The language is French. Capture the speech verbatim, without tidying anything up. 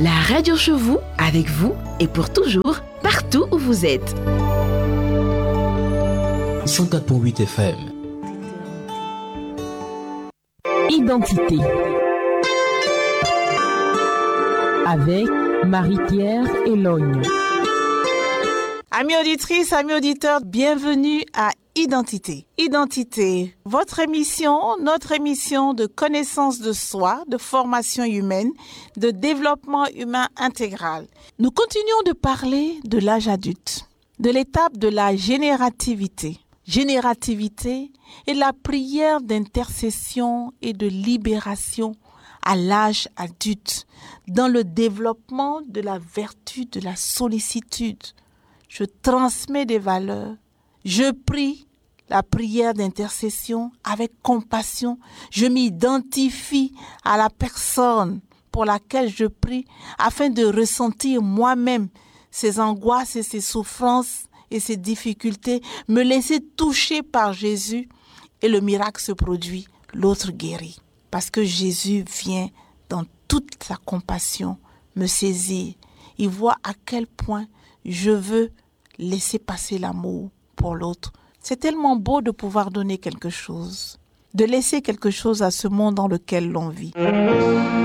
La radio chez vous, avec vous et pour toujours, partout où vous êtes. cent quatre virgule huit F M. Identité. Avec Marie-Pierre Elogne. Amis auditrices, amis auditeurs, bienvenue à Identité. Identité, votre émission, notre émission de connaissance de soi, de formation humaine, de développement humain intégral. Nous continuons de parler de l'âge adulte, de l'étape de la générativité. Générativité est la prière d'intercession et de libération à l'âge adulte, dans le développement de la vertu de la sollicitude. Je transmets des valeurs. Je prie la prière d'intercession avec compassion. Je m'identifie à la personne pour laquelle je prie afin de ressentir moi-même ces angoisses et ces souffrances et ces difficultés, me laisser toucher par Jésus et le miracle se produit, l'autre guérit. Parce que Jésus vient dans toute sa compassion me saisir. Il voit à quel point je veux laisser passer l'amour pour l'autre. C'est tellement beau de pouvoir donner quelque chose, de laisser quelque chose à ce monde dans lequel l'on vit.